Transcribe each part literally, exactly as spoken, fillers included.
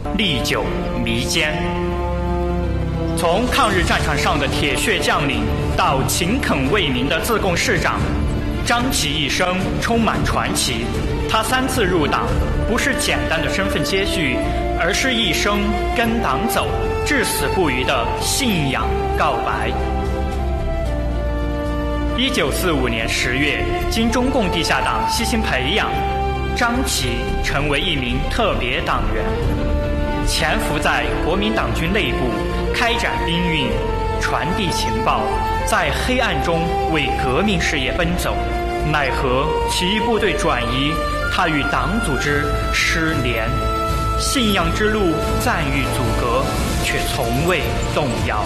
历久弥坚。从抗日战场上的铁血将领到勤恳为民的自贡市长，张其一生充满传奇。他三次入党，不是简单的身份接续，而是一生跟党走、至死不渝的信仰告白。一九四五年十月，经中共地下党悉心培养，张其成为一名特别党员，潜伏在国民党军内部，开展兵运，传递情报，在黑暗中为革命事业奔走。奈何起义部队转移，他与党组织失联，信仰之路暂遇阻隔，却从未动摇。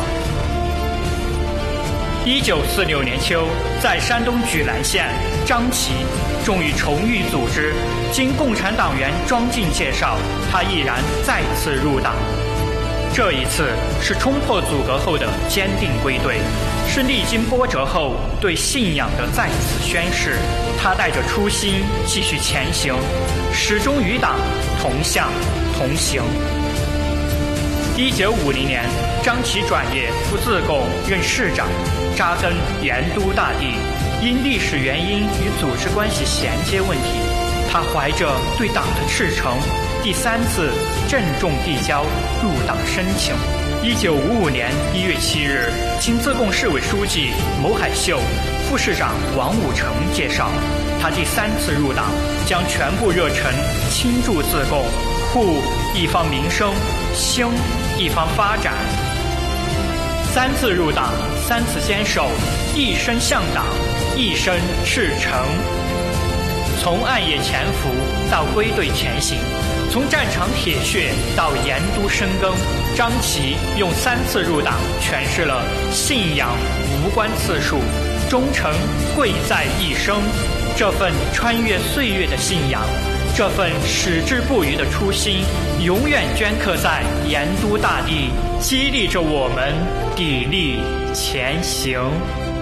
一九四六年秋，在山东莒兰县，张其终于重遇组织。经共产党员庄敬介绍，他毅然再次入党。这一次是冲破阻隔后的坚定归队，是历经波折后对信仰的再次宣誓。他带着初心继续前行，始终与党同向同行。一九五零年，张其转业赴自贡任市长，扎根盐都大地。因历史原因与组织关系衔接问题，他怀着对党的赤诚，第三次郑重递交入党申请。一九五五年一月七日，经自贡市委书记牟海秀、副市长王武成介绍，他第三次入党，将全部热忱倾注自贡，护一方民生，兴一方发展。三次入党，三次坚守，一生向党，一生赤诚。从暗夜潜伏到归队前行，从战场铁血到盐都深耕，张其用三次入党诠释了信仰无关次数，忠诚贵在一生。这份穿越岁月的信仰，这份矢志不渝的初心，永远镌刻在盐都大地，激励着我们砥砺前行。